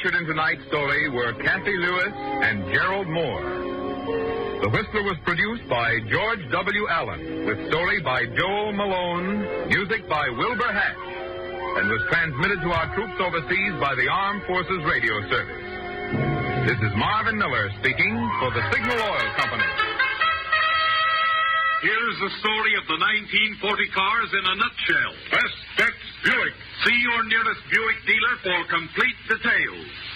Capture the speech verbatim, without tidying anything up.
Featured in tonight's story were Kathy Lewis and Gerald Moore. The Whistler was produced by George W. Allen, with story by Joel Malone, music by Wilbur Hatch, and was transmitted to our troops overseas by the Armed Forces Radio Service. This is Marvin Miller speaking for the Signal Oil Company. Here's the story of the nineteen forty cars in a nutshell. Best Bets Buick. See your nearest Buick dealer for complete details.